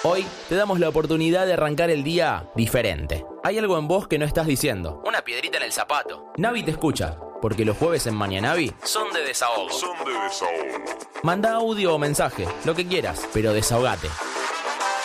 Hoy te damos la oportunidad de arrancar el día diferente. Hay algo en vos que no estás diciendo. Una piedrita en el zapato. Navi te escucha, porque los jueves en Mañanavi son de desahogo. Manda audio o mensaje, lo que quieras, pero desahogate.